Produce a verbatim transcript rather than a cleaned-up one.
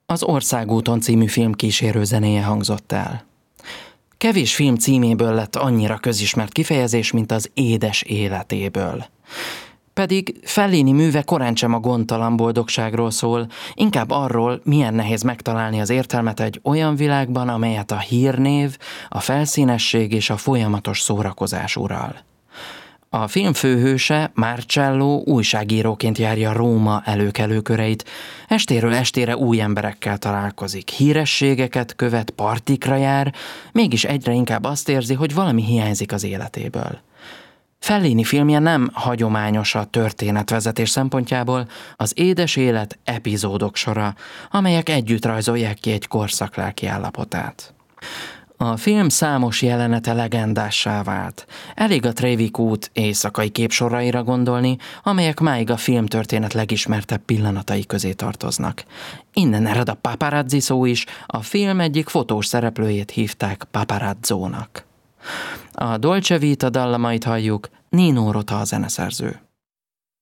Az Országúton című film kísérő zenéje hangzott el. Kevés film címéből lett annyira közismert kifejezés, mint az édes életéből. Pedig Fellini műve korántsem a gondtalan boldogságról szól, inkább arról, milyen nehéz megtalálni az értelmet egy olyan világban, amelyet a hírnév, a felszínesség és a folyamatos szórakozás ural. A film főhőse, Marcello újságíróként járja Róma előkelőköreit, estéről estére új emberekkel találkozik, hírességeket követ, partikra jár, mégis egyre inkább azt érzi, hogy valami hiányzik az életéből. Fellini filmje nem hagyományos a történetvezetés szempontjából, az édes élet epizódok sora, amelyek együtt rajzolják ki egy korszak lelki állapotát. A film számos jelenete legendássá vált. Elég a Trevi út éjszakai képsoraira gondolni, amelyek máig a filmtörténet legismertebb pillanatai közé tartoznak. Innen ered a paparazzi szó is, a film egyik fotós szereplőjét hívták paparazzónak. A Dolce Vita dallamait halljuk, Nino Rota a zeneszerző.